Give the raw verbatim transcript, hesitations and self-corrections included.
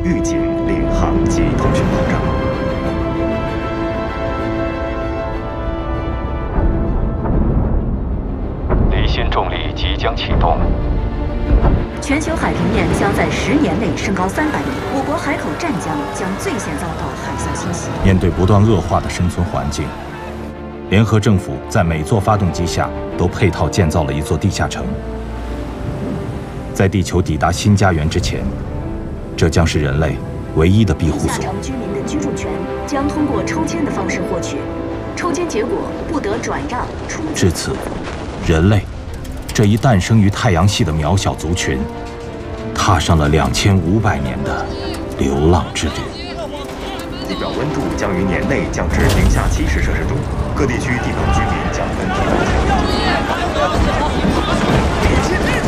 预警、领航及通讯保障。 离心重力即将启动。 全球海平面将在十年内升高三百米，我国海口湛江将最先遭到海啸侵袭。 面对不断恶化的生存环境，联合政府在每座发动机下都配套建造了一座地下城。在地球抵达新家园之前，这将是人类唯一的庇护所。 地下城居民的居住权将通过抽签的方式获取，抽签结果不得转让出。 至此，人类。 这一诞生于太阳系的渺小族群，踏上了两千五百年的流浪之旅。 地表温度将于年内降至零下七十摄氏度，各地区地方居民将分批离开。